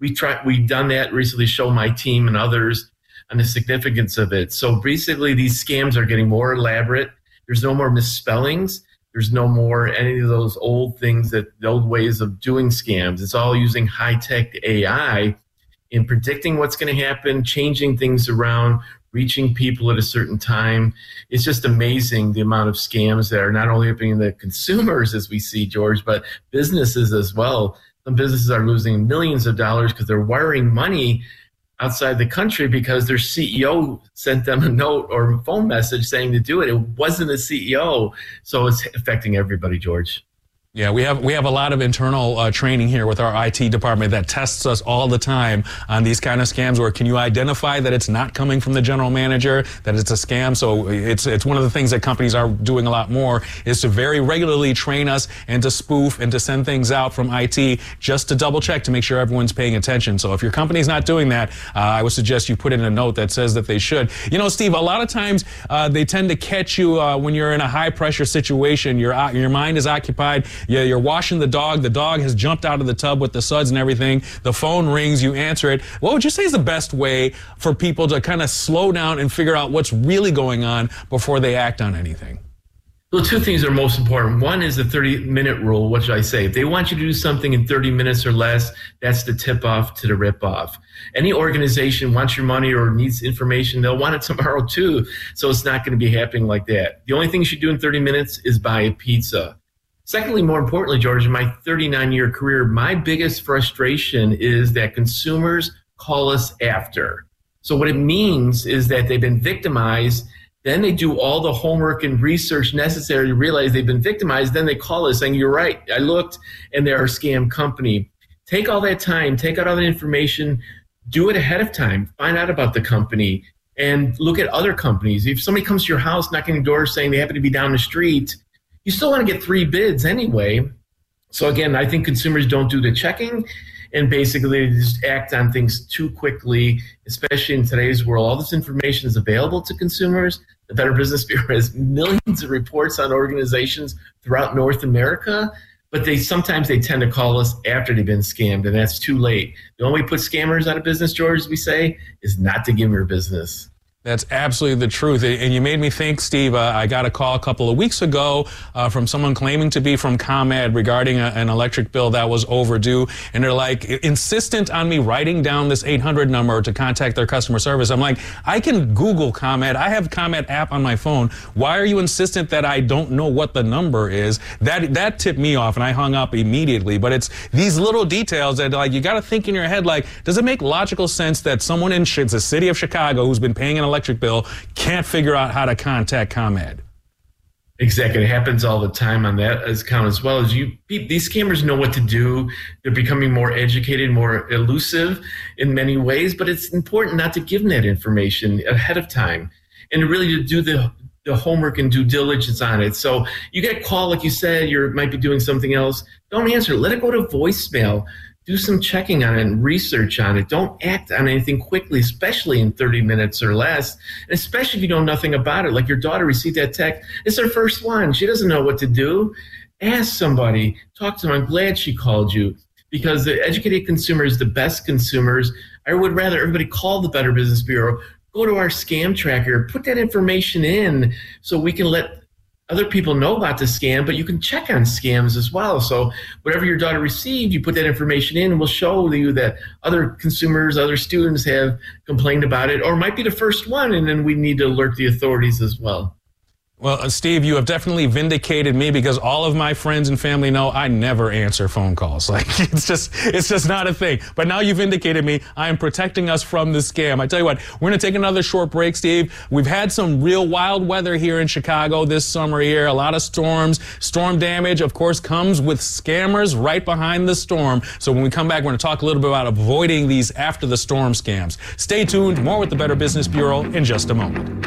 We've done that recently, show my team and others on the significance of it. So basically, these scams are getting more elaborate. There's no more misspellings. There's no more any of those old things, the old ways of doing scams. It's all using high-tech AI in predicting what's going to happen, changing things around, reaching people at a certain time. It's just amazing the amount of scams that are not only happening to consumers, as we see, George, but businesses as well. Some businesses are losing millions of dollars because they're wiring money outside the country because their CEO sent them a note or a phone message saying to do it. It wasn't the CEO. So it's affecting everybody, George. Yeah, we have a lot of internal training here with our IT department that tests us all the time on these kind of scams where can you identify that it's not coming from the general manager, that it's a scam. So it's one of the things that companies are doing a lot more is to very regularly train us and to spoof and to send things out from IT just to double check to make sure everyone's paying attention. So if your company's not doing that, I would suggest you put in a note that says that they should. You know, Steve, a lot of times they tend to catch you when you're in a high pressure situation. Your mind is occupied. Yeah, you're washing the dog. The dog has jumped out of the tub with the suds and everything. The phone rings. You answer it. What would you say is the best way for people to kind of slow down and figure out what's really going on before they act on anything? Well, two things are most important. One is the 30-minute rule. What should I say? If they want you to do something in 30 minutes or less, that's the tip-off to the rip-off. Any organization wants your money or needs information, they'll want it tomorrow too. So it's not going to be happening like that. The only thing you should do in 30 minutes is buy a pizza. Secondly, more importantly, George, in my 39-year career, my biggest frustration is that consumers call us after. So what it means is that they've been victimized, then they do all the homework and research necessary to realize they've been victimized, then they call us saying, you're right, I looked, and they're a scam company. Take all that time, take out all that information, do it ahead of time, find out about the company, and look at other companies. If somebody comes to your house knocking on the door saying they happen to be down the street, you still want to get 3 bids anyway. So again, I think consumers don't do the checking and basically they just act on things too quickly, especially in today's world. All this information is available to consumers. The Better Business Bureau has millions of reports on organizations throughout North America, but sometimes they tend to call us after they've been scammed, and that's too late. The only way to put scammers out of business, George, as we say, is not to give them your business. That's absolutely the truth. And you made me think, Steve, I got a call a couple of weeks ago from someone claiming to be from ComEd regarding an electric bill that was overdue. And they're like insistent on me writing down this 800 number to contact their customer service. I'm like, I can Google ComEd. I have ComEd app on my phone. Why are you insistent that I don't know what the number is? That tipped me off and I hung up immediately. But it's these little details that like you got to think in your head, like, does it make logical sense that someone in the city of Chicago who's been paying an electric bill can't figure out how to contact ComEd? Exactly. It happens all the time on that account as well. These scammers know what to do. They're becoming more educated, more elusive in many ways, but it's important not to give them that information ahead of time and really to do the homework and due diligence on it. So you get a call, like you said, you might be doing something else. Don't answer. Let it go to voicemail. Do some checking on it and research on it. Don't act on anything quickly, especially in 30 minutes or less, and especially if you know nothing about it. Like your daughter received that text. It's her first one. She doesn't know what to do. Ask somebody. Talk to them. I'm glad she called you because the educated consumer is the best consumers. I would rather everybody call the Better Business Bureau, go to our scam tracker, put that information in so we can let other people know about the scam, but you can check on scams as well. So whatever your daughter received, you put that information in and we'll show you that other consumers, other students have complained about it or might be the first one, and then we need to alert the authorities as well. Well, Steve, you have definitely vindicated me because all of my friends and family know I never answer phone calls. Like it's just not a thing. But now you've vindicated me. I am protecting us from the scam. I tell you what, we're going to take another short break, Steve. We've had some real wild weather here in Chicago this summer here. A lot of storms. Storm damage, of course, comes with scammers right behind the storm. So when we come back, we're going to talk a little bit about avoiding these after the storm scams. Stay tuned. More with the Better Business Bureau in just a moment.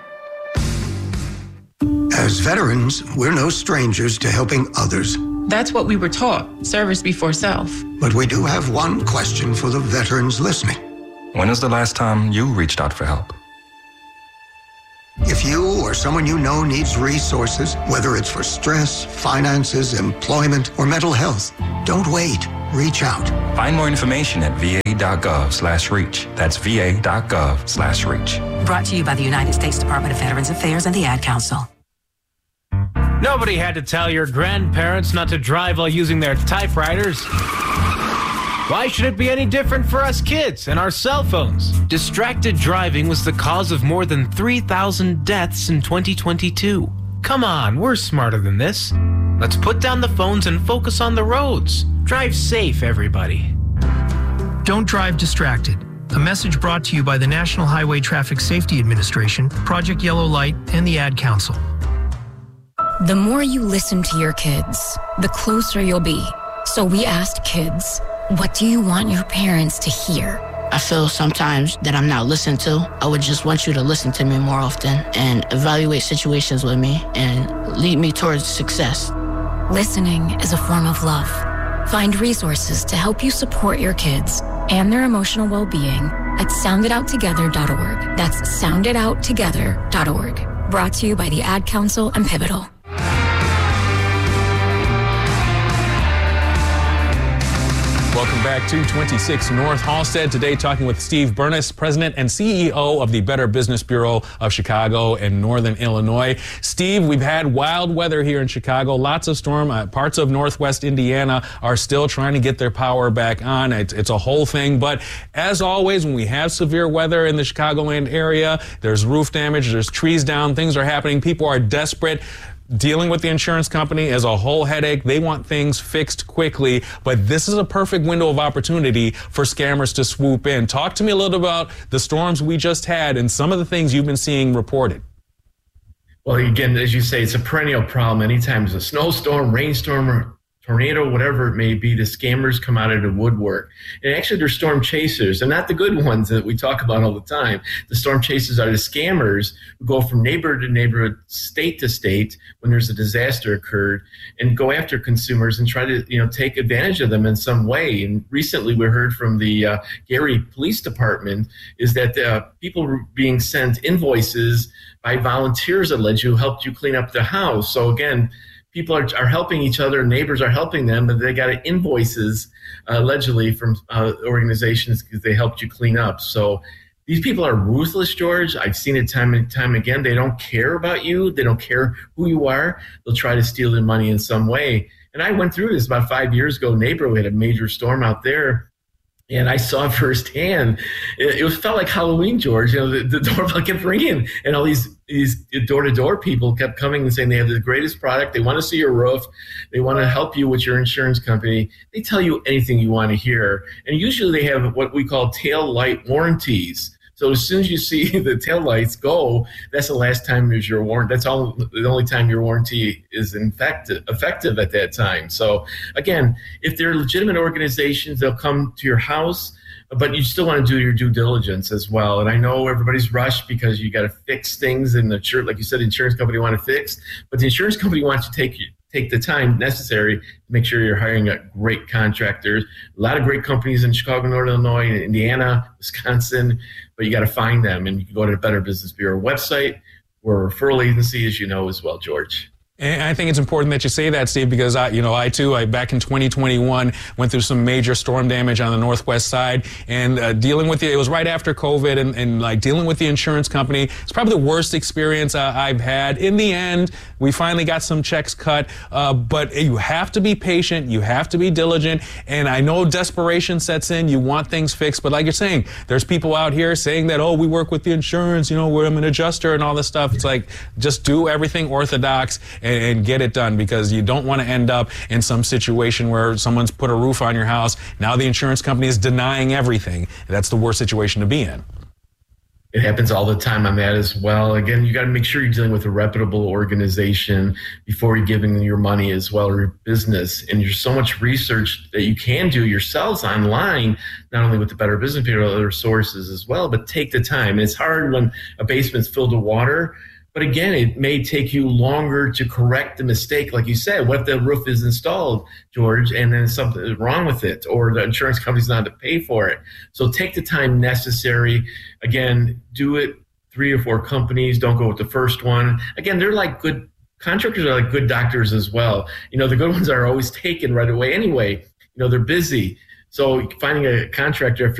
As veterans, we're no strangers to helping others. That's what we were taught, service before self. But we do have one question for the veterans listening. When was the last time you reached out for help? If you or someone you know needs resources, whether it's for stress, finances, employment, or mental health, don't wait. Reach out. Find more information at VA va.gov/reach. That's va.gov/reach. Brought to you by the United States Department of Veterans Affairs and the Ad Council. Nobody had to tell your grandparents not to drive while using their typewriters. Why should it be any different for us kids and our cell phones? Distracted driving was the cause of more than 3,000 deaths in 2022. Come on, we're smarter than this. Let's put down the phones and focus on the roads. Drive safe, everybody. Don't drive distracted. A message brought to you by the National Highway Traffic Safety Administration, Project Yellow Light, and the Ad Council. The more you listen to your kids, the closer you'll be. So we asked kids, what do you want your parents to hear? I feel sometimes that I'm not listened to. I would just want you to listen to me more often and evaluate situations with me and lead me towards success. Listening is a form of love. Find resources to help you support your kids and their emotional well-being at sounditouttogether.org. That's sounditouttogether.org. Brought to you by the Ad Council and Pivotal. Welcome back to 26 North Halsted. Today talking with Steve Burness, President and CEO of the Better Business Bureau of Chicago and Northern Illinois. Steve, we've had wild weather here in Chicago, lots of storm. Parts of Northwest Indiana are still trying to get their power back on. It's a whole thing. But as always, when we have severe weather in the Chicagoland area, there's roof damage, there's trees down, things are happening. People are desperate. Dealing with the insurance company is a whole headache. They want things fixed quickly, but this is a perfect window of opportunity for scammers to swoop in. Talk to me a little about the storms we just had and some of the things you've been seeing reported. Well, again, as you say, it's a perennial problem. Anytime there's a snowstorm, rainstorm, or tornado, whatever it may be, the scammers come out of the woodwork. And actually, they're storm chasers. They're not the good ones that we talk about all the time. The storm chasers are the scammers who go from neighborhood to neighborhood, state to state when there's a disaster occurred and go after consumers and try to, take advantage of them in some way. And recently, we heard from the Gary Police Department is that people were being sent invoices by volunteers alleged who helped you clean up the house. So again, people are helping each other, neighbors are helping them, but they got invoices allegedly from organizations because they helped you clean up. So these people are ruthless, George. I've seen it time and time again. They don't care about you. They don't care who you are. They'll try to steal your money in some way. And I went through this about 5 years ago. Neighbor, we had a major storm out there. And I saw firsthand, it felt like Halloween, George. The doorbell kept ringing, and all these door-to-door people kept coming and saying they have the greatest product. They want to see your roof. They want to help you with your insurance company. They tell you anything you want to hear. And usually they have what we call tail light warranties. So as soon as you see the tail lights go, that's the last time there's your warranty. That's the only time your warranty is effective at that time. So again, if they're legitimate organizations, they'll come to your house, but you still want to do your due diligence as well. And I know everybody's rushed because you got to fix things in the church, like you said, the insurance company want to fix, but the insurance company wants to take the time necessary to make sure you're hiring great contractors. A lot of great companies in Chicago, Northern Illinois, Indiana, Wisconsin, but you got to find them. And you can go to the Better Business Bureau website. We're a referral agency, as you know, as well, George. And I think it's important that you say that, Steve, because I too, back in 2021, went through some major storm damage on the Northwest side, and dealing with it was right after COVID, and dealing with the insurance company. It's probably the worst experience I've had. In the end, we finally got some checks cut, but you have to be patient, you have to be diligent, and I know desperation sets in. You want things fixed, but like you're saying, there's people out here saying that, we work with the insurance, where I'm an adjuster and all this stuff. It's like, just do everything orthodox and get it done, because you don't want to end up in some situation where someone's put a roof on your house. Now the insurance company is denying everything. That's the worst situation to be in. It happens all the time on that as well. Again, you got to make sure you're dealing with a reputable organization before you're giving them your money as well, or your business. And there's so much research that you can do yourselves online, not only with the Better Business Bureau, other sources as well, but take the time. And it's hard when a basement's filled with water. But again, it may take you longer to correct the mistake. Like you said, what if the roof is installed, George, and then something is wrong with it, or the insurance company's not to pay for it. So take the time necessary. Again, do it 3 or 4 companies. Don't go with the first one. Again, they're like good contractors are like good doctors as well. The good ones are always taken right away anyway. They're busy. So finding a contractor after